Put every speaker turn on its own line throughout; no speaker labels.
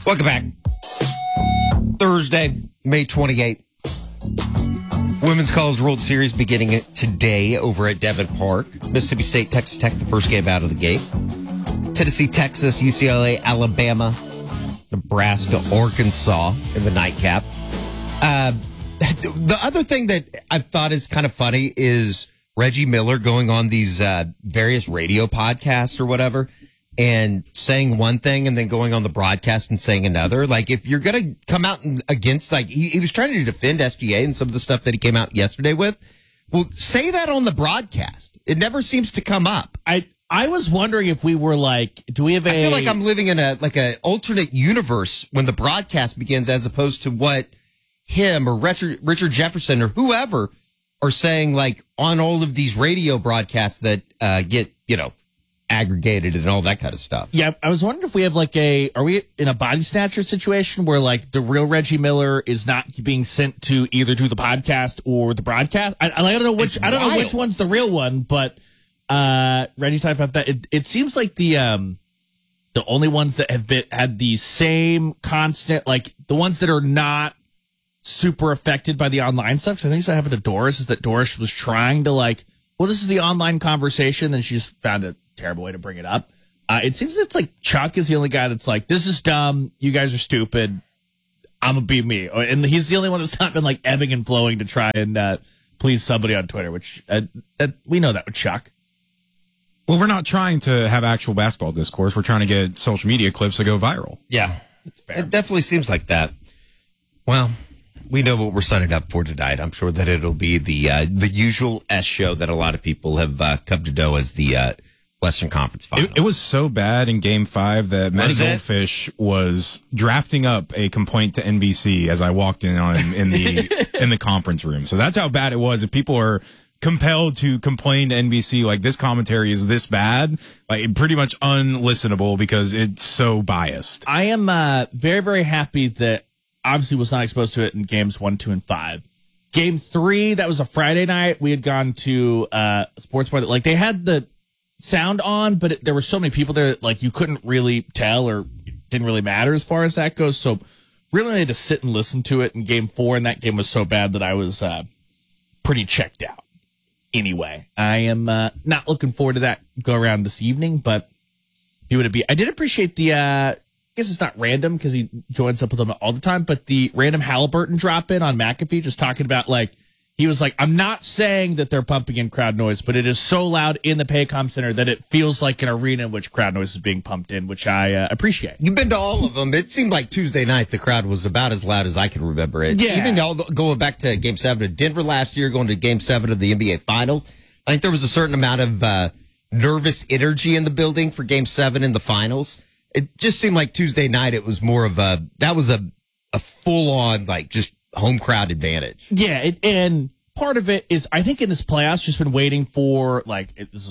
Welcome back. Thursday, May 28th. Women's College World Series beginning today over at Devon Park. Mississippi State, Texas Tech, the first game out of the gate. Tennessee, Texas, UCLA, Alabama, Nebraska, Arkansas in the nightcap. The other thing that I've thought is kind of funny is Reggie Miller going on these various radio podcasts or whatever and saying one thing and then going on the broadcast and saying another. Like, if you're going to come out against, like, he was trying to defend SGA and some of the stuff that he came out yesterday with. Well, say that on the broadcast. It never seems to come up.
I was wondering if we were like, do we have
I feel like I'm living in an alternate universe when the broadcast begins as opposed to what him or Richard Jefferson or whoever are saying, like, on all of these radio broadcasts that get, aggregated and all that kind of stuff.
Yeah, I was wondering if we have are we in a body snatcher situation where, like, the real Reggie Miller is not being sent to either do the podcast or the broadcast? I don't know which one's the real one, but Reggie talked about that. It seems like the only ones that have had the same constant, like the ones that are not super affected by the online stuff. Because I think what happened to Doris is that Doris was trying to, like, well, this is the online conversation, and she just found a terrible way to bring it up. It seems it's like Chuck is the only guy that's like, this is dumb, you guys are stupid, I'm gonna be me. And he's the only one that's not been, like, ebbing and flowing to try and please somebody on Twitter, which we know that with Chuck.
Well, we're not trying to have actual basketball discourse. We're trying to get social media clips to go viral.
Yeah, it definitely seems like that. Well, we know what we're signing up for tonight. I'm sure that it'll be the usual S show that a lot of people have come to know as the Western Conference Finals.
It was so bad in Game 5 that Matty Goldfish was drafting up a complaint to NBC as I walked in in the conference room. So that's how bad it was. If people are compelled to complain to NBC, like, this commentary is this bad, like, pretty much unlistenable because it's so biased.
I am very, very happy that obviously was not exposed to it in games 1, 2, and 5. Game 3, that was a Friday night. We had gone to a sports bar. Like, they had the sound on, but there were so many people there that, like, you couldn't really tell, or it didn't really matter as far as that goes. So really had to sit and listen to it in Game 4, and that game was so bad that I was pretty checked out. Anyway, I am not looking forward to that go around this evening, but who would it be? I did appreciate the, I guess it's not random because he joins up with them all the time, but the random Halliburton drop in on McAfee, just talking about, like, he was like, I'm not saying that they're pumping in crowd noise, but it is so loud in the Paycom Center that it feels like an arena in which crowd noise is being pumped in, which I appreciate.
You've been to all of them. It seemed like Tuesday night the crowd was about as loud as I can remember it.
Yeah.
Even going back to Game 7 of Denver last year, going to Game 7 of the NBA Finals, I think there was a certain amount of nervous energy in the building for Game 7 in the Finals. It just seemed like Tuesday night it was more of a full-on, like, just home crowd advantage.
Yeah, and part of it is, I think in this playoffs, just been waiting for, like,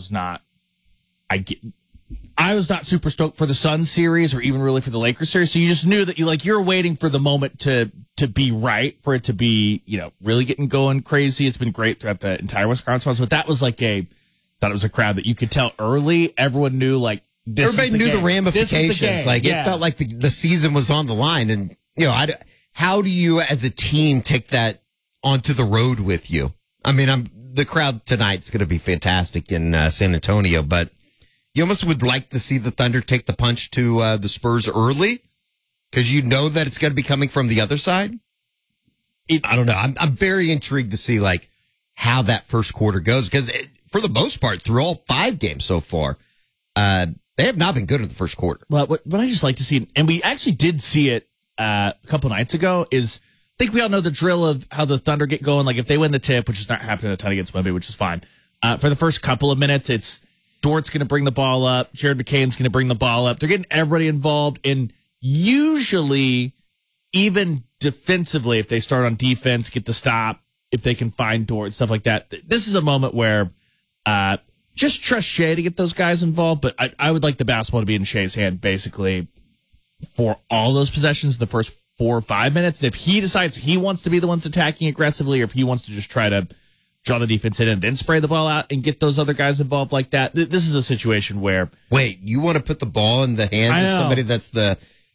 I was not super stoked for the Suns series or even really for the Lakers series, so you just knew that you're waiting for the moment to be right, for it to be, really getting going crazy. It's been great throughout the entire Western Conference, but that was thought it was a crowd that you could tell early. Everyone knew, like,
everybody knew the ramifications. Like,
it
felt like the season was on the line, and how do you as a team take that onto the road with you? I mean, the crowd tonight's going to be fantastic in San Antonio, but you almost would like to see the Thunder take the punch to the Spurs early because you know that it's going to be coming from the other side. I don't know. I'm very intrigued to see, like, how that first quarter goes because for the most part, through all 5 games so far, they have not been good in the first quarter.
Well, what I just like to see, and we actually did see it a couple nights ago, is I think we all know the drill of how the Thunder get going. Like, if they win the tip, which is not happening a ton against Wemby, which is fine. For the first couple of minutes, it's Dort's going to bring the ball up. Jared McCain's going to bring the ball up. They're getting everybody involved. And usually, even defensively, if they start on defense, get the stop, if they can find Dort, stuff like that. This is a moment where just trust Shea to get those guys involved. But I would like the basketball to be in Shea's hand, basically, for all those possessions, the first 4 or 5 minutes. And if he decides he wants to be the ones attacking aggressively, or if he wants to just try to draw the defense in and then spray the ball out and get those other guys involved like that, this is a situation where...
Wait, you want to put the ball in the hands of somebody that's the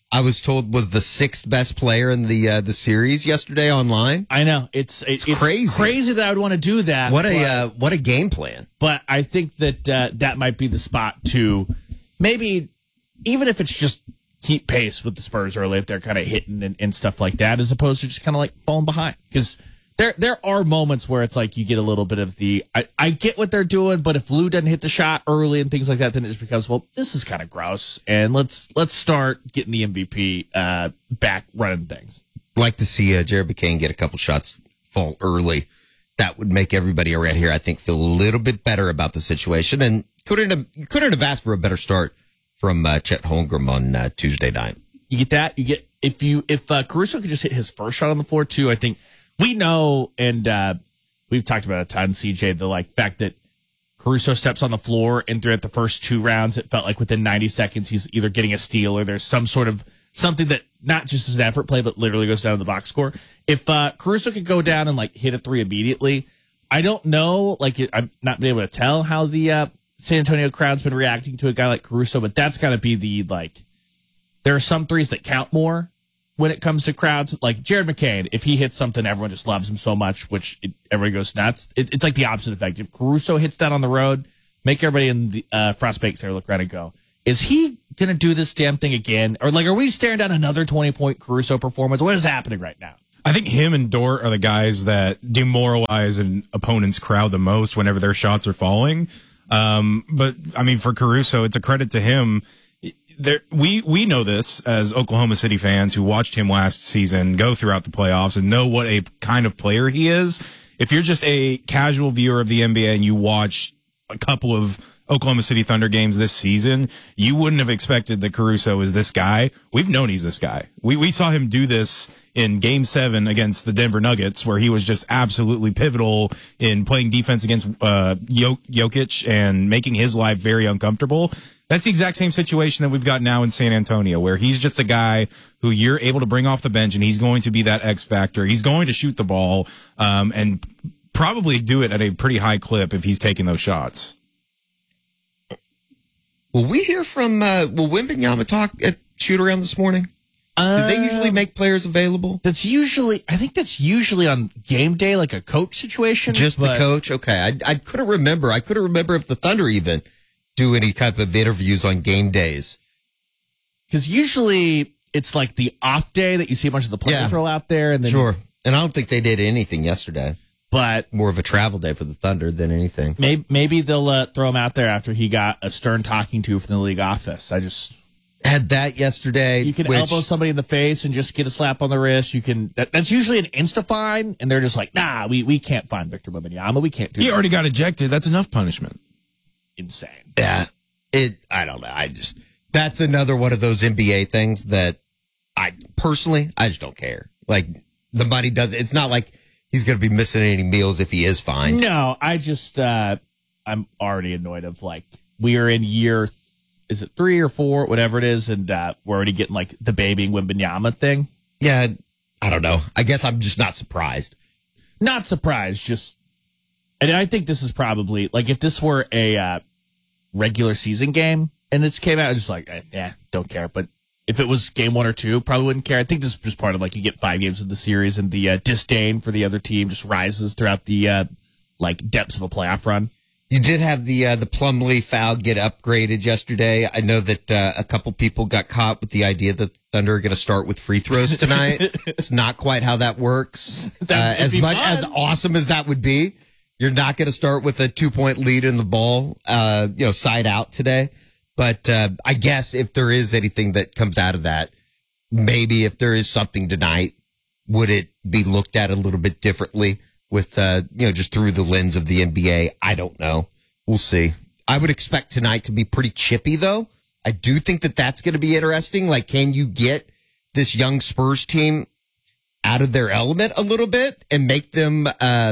I was told was the sixth best player in the series yesterday online.
I know it's crazy that I would want to do that.
What a game plan!
But I think that that might be the spot to maybe, even if it's just keep pace with the Spurs early, if they're kind of hitting and stuff like that, as opposed to just kind of like falling behind. Because there are moments where it's like you get a little bit of the I get what they're doing, but if Lou doesn't hit the shot early and things like that, then it just becomes, well, this is kind of gross, and let's start getting the MVP back running things.
Like to see Jared McCain get a couple shots fall early. That would make everybody around here, I think, feel a little bit better about the situation, and couldn't have asked for a better start from Chet Holmgren on Tuesday night.
You get that. You get if Caruso could just hit his first shot on the floor too. I think we know, and we've talked about it a ton, CJ, the fact that Caruso steps on the floor and throughout the first two rounds, it felt like within 90 seconds he's either getting a steal or there's some sort of something that not just is an effort play, but literally goes down to the box score. If Caruso could go down and hit a three immediately, I don't know. I'm not been able to tell how the San Antonio crowd's been reacting to a guy like Caruso, but that's got to be there are some threes that count more when it comes to crowds. Like Jared McCain, if he hits something, everyone just loves him so much, everybody goes nuts. It's like the opposite effect. If Caruso hits that on the road, make everybody in the Frost Bakes there look around and go, is he going to do this damn thing again? Or are we staring down another 20-point Caruso performance? What is happening right now?
I think him and Dort are the guys that demoralize an opponent's crowd the most whenever their shots are falling. But I mean, for Caruso, it's a credit to him. We know this as Oklahoma City fans who watched him last season go throughout the playoffs and know what a kind of player he is. If you're just a casual viewer of the NBA and you watch a couple of Oklahoma City Thunder games this season, you wouldn't have expected that Caruso is this guy. We've known he's this guy. We saw him do this in Game 7 against the Denver Nuggets, where he was just absolutely pivotal in playing defense against Jokic and making his life very uncomfortable. That's the exact same situation that we've got now in San Antonio, where he's just a guy who you're able to bring off the bench, and he's going to be that X factor. He's going to shoot the ball and probably do it at a pretty high clip if he's taking those shots.
Will we hear from, will Wembanyama talk at shoot-around this morning? Do they usually make players available?
I think that's usually on game day, like a coach situation.
Just the coach? Okay. I couldn't remember. I couldn't remember if the Thunder even do any type of interviews on game days.
Because usually it's like the off day that you see a bunch of the players throw out there. And then,
sure. And I don't think they did anything yesterday.
But
more of a travel day for the Thunder than anything.
Maybe they'll throw him out there after he got a stern talking to from the league office. I just
had that yesterday.
You can elbow somebody in the face and just get a slap on the wrist. You can. That's usually an insta fine, and they're just like, nah, we can't find Victor Wembanyama. We can't do.
He already got ejected. That's enough punishment.
Insane.
Yeah. I don't know. That's another one of those NBA things that I just don't care. Like the money does. It's not like he's going to be missing any meals if he is fined.
No, I just, I'm already annoyed of we are in year, is it 3 or 4, whatever it is, and we're already getting the babying Wembanyama thing.
Yeah, I don't know. I guess I'm just not surprised.
Not surprised, and I think this is probably, if this were a regular season game and this came out, I'm just don't care. But if it was game 1 or 2, probably wouldn't care. I think this is just part of you get 5 games of the series and the disdain for the other team just rises throughout the depths of a playoff run.
You did have the Plumlee foul get upgraded yesterday. I know that a couple people got caught with the idea that the Thunder are going to start with free throws tonight. It's not quite how that works. As awesome as that would be, you're not going to start with a 2-point lead in the ball, side out today. But I guess if there is anything that comes out of that, maybe if there is something tonight, would it be looked at a little bit differently with, just through the lens of the NBA? I don't know. We'll see. I would expect tonight to be pretty chippy, though. I do think that that's going to be interesting. Can you get this young Spurs team out of their element a little bit and make them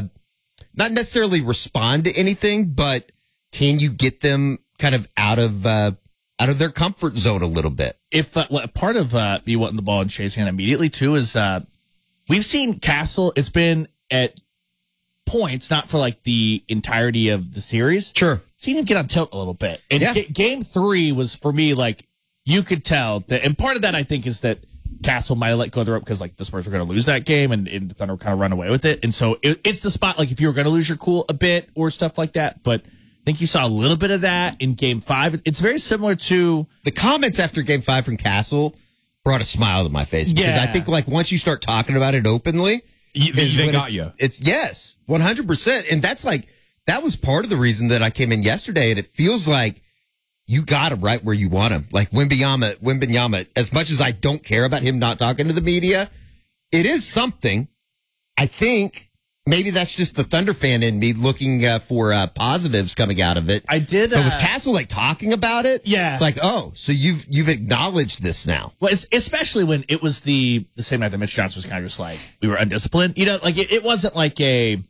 not necessarily respond to anything, but can you get them kind of out of their comfort zone a little bit?
If part of me wanting the ball in Shea's hand immediately too is we've seen Castle. It's been at points, not for the entirety of the series.
Sure,
seen him get on tilt a little bit. And game 3 was for me you could tell that, and part of that I think is that Castle might have let go of the rope because like the Spurs were going to lose that game and the Thunder kind of run away with it. And so it's the spot like if you were going to lose your cool a bit or stuff like that. But I think you saw a little bit of that in Game 5. It's very similar to
the comments after Game 5 from Castle brought a smile to my face because I think like once you start talking about it openly,
they got you.
It's yes, 100%. And that's like, that was part of the reason that I came in yesterday. And it feels like you got him right where you want him. Like Wembanyama, as much as I don't care about him not talking to the media, it is something. I think maybe that's just the Thunder fan in me looking for positives coming out of it.
I did.
But with Castle like talking about it, it's like, oh, so you've acknowledged this now.
Well, especially when it was the same night that Mitch Johnson was kind of just like, we were undisciplined. You know, like it wasn't like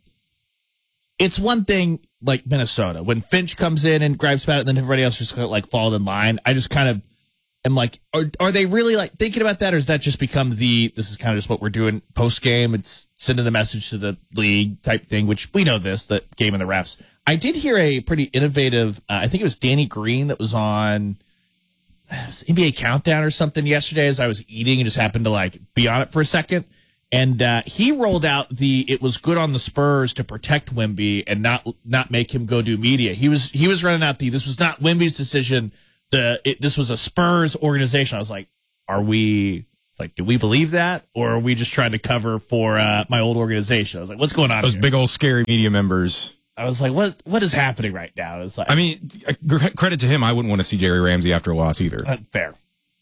it's one thing like Minnesota when Finch comes in and grabs at it and then everybody else just like followed in line. I just kind of am like, are they really like thinking about that, or has that just become this is kind of just what we're doing post game? It's sending the message to the league type thing, which we know the game and the refs. I did hear a pretty innovative, I think it was Danny Green that was on NBA Countdown or something yesterday as I was eating and just happened to like be on it for a second. And he rolled out it was good on the Spurs to protect Wemby and not make him go do media. He was running out this was not Wemby's decision. This was a Spurs organization. I was like, do we believe that, or are we just trying to cover for my old organization? I was like, what's going on?
Those
here?
big old scary media members.
I was like, what is happening right now? It was like,
I mean, credit to him. I wouldn't want to see Jerry Ramsey after a loss either.
Fair.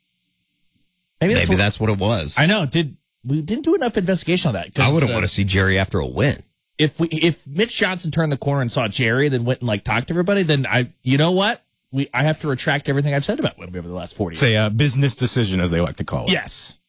Maybe that's what it was.
I know. We didn't do enough investigation on that.
I wouldn't want to see Jerry after a win.
If Mitch Johnson turned the corner and saw Jerry, then went and like talked to everybody, then you know what? I have to retract everything I've said about Wemby over the last 40 years.
Say a business decision, as they like to call it.
Yes.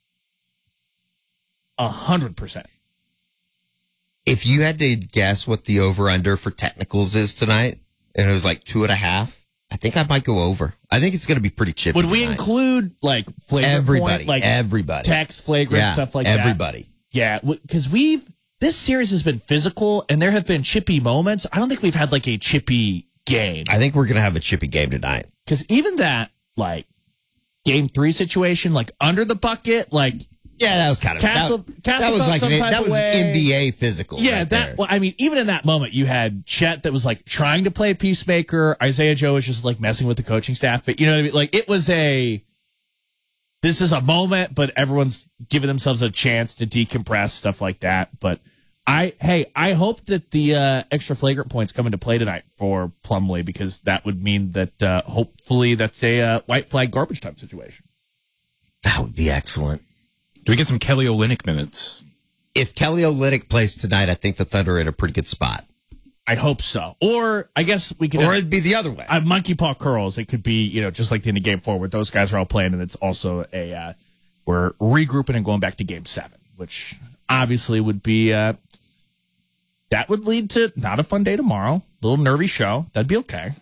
100%.
If you had to guess what the over-under for technicals is tonight, and it was like 2.5, I think I might go over. I think it's going to be pretty chippy.
Would we
tonight.
Include like flagrant
everybody,
point, like
everybody,
text, flagrant stuff like
everybody.
that? Yeah, because this series has been physical, and there have been chippy moments. I don't think we've had like a chippy game.
I think we're going to have a chippy game tonight.
Because even that like Game 3 situation, like under the bucket, like.
Yeah, that was kind of
Castle
that was like that was NBA physical.
Yeah,
right
that.
there.
Well, I mean, even in that moment, you had Chet that was like trying to play peacemaker. Isaiah Joe was just like messing with the coaching staff, but you know what I mean. Like it was this is a moment, but everyone's giving themselves a chance to decompress, stuff like that. But I hope that the extra flagrant points come into play tonight for Plumlee, because that would mean that hopefully that's a white flag garbage time situation.
That would be excellent.
Do we get some Kelly Olynyk minutes?
If Kelly Olynyk plays tonight, I think the Thunder are in a pretty good spot.
I hope so. Or I guess we could.
Or it'd be the other way.
Monkey paw curls. It could be, just like the end of Game 4 where those guys are all playing, and it's also we're regrouping and going back to Game 7, which obviously would be that would lead to not a fun day tomorrow. A little nervy show. That'd be okay.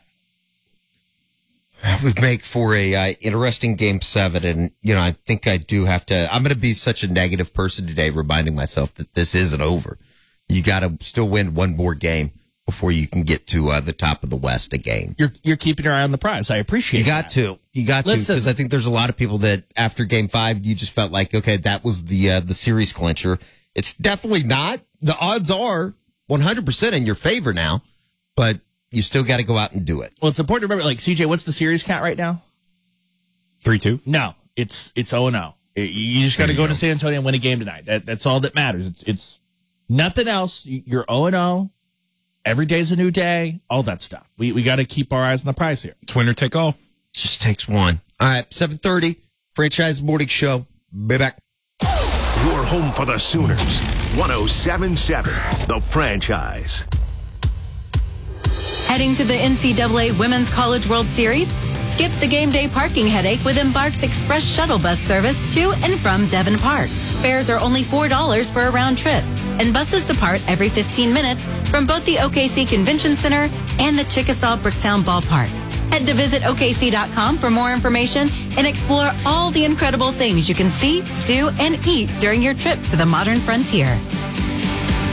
That would make for a interesting Game 7, and I think I do have to. I'm going to be such a negative person today, reminding myself that this isn't over. You got to still win one more game before you can get to the top of the West again.
You're keeping your eye on the prize. I appreciate.
You got to because I think there's a lot of people that after Game 5 you just felt like, okay, that was the series clincher. It's definitely not. The odds are 100% in your favor now, but you still got to go out and do it.
Well, it's important to remember, like, CJ, what's the series count right now?
3-2?
No, it's 0-0. You just got to go to San Antonio and win a game tonight. That's all that matters. It's nothing else. You're 0-0. Every day's a new day. All that stuff. We got to keep our eyes on the prize here.
It's winner take all.
Just takes one. All right, 7:30, Franchise Morning Show. Be back.
Your home for the Sooners. 107.7, The Franchise.
Heading to the NCAA Women's College World Series? Skip the game day parking headache with Embark's Express Shuttle Bus service to and from Devon Park. Fares are only $4 for a round trip, and buses depart every 15 minutes from both the OKC Convention Center and the Chickasaw Bricktown Ballpark. Head to visitokc.com for more information and explore all the incredible things you can see, do, and eat during your trip to the modern frontier.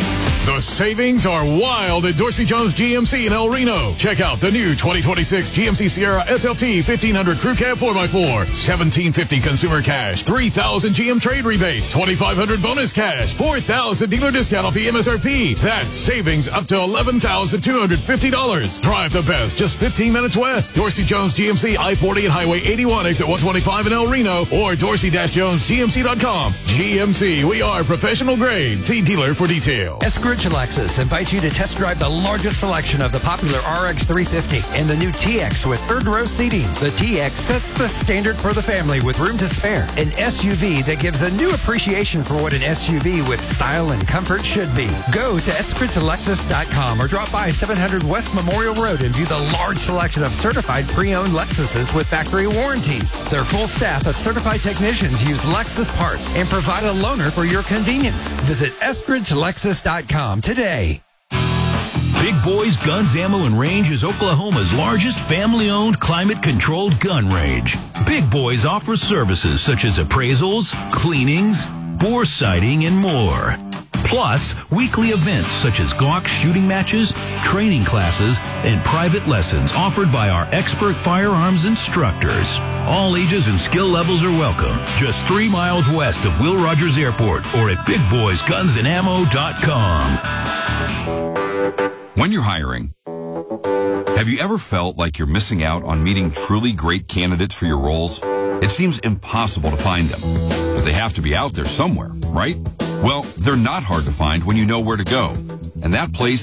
The savings are wild at Dorsey Jones GMC in El Reno. Check out the new 2026 GMC Sierra SLT 1500 Crew Cab 4x4. $1,750 consumer cash. $3,000 GM trade rebate. $2,500 bonus cash. $4,000 dealer discount off the MSRP. That's savings up to $11,250. Drive the best just 15 minutes west. Dorsey Jones GMC I-40 and Highway 81 exit 125 in El Reno or dorsey-jonesgmc.com. GMC, we are professional grade. See dealer for detail.
Eskridge Lexus invites you to test drive the largest selection of the popular RX 350 and the new TX with third row seating. The TX sets the standard for the family with room to spare. An SUV that gives a new appreciation for what an SUV with style and comfort should be. Go to eskridgelexus.com or drop by 700 West Memorial Road and view the large selection of certified pre-owned Lexuses with factory warranties. Their full staff of certified technicians use Lexus parts and provide a loaner for your convenience. Visit eskridgelexus.com today.
Big Boys Guns, Ammo, and Range is Oklahoma's largest family-owned, climate-controlled gun range. Big Boys offers services such as appraisals, cleanings, bore sighting, and more. Plus, weekly events such as Glock shooting matches, training classes, and private lessons offered by our expert firearms instructors. All ages and skill levels are welcome. Just 3 miles west of Will Rogers Airport or at BigBoysGunsAndAmmo.com.
When you're hiring, have you ever felt like you're missing out on meeting truly great candidates for your roles? It seems impossible to find them, but they have to be out there somewhere, right? Well, they're not hard to find when you know where to go. And that place